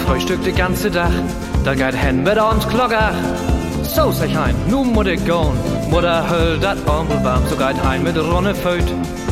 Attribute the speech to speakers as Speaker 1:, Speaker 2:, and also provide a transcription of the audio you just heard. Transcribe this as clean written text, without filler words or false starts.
Speaker 1: Frühstück de ganze Tag, da geht hen mit uns Glocker. So sag ich ein, nu muss ich gehen, Mutter höll dat Ampel warm, so geht hein mit Ronne Föt.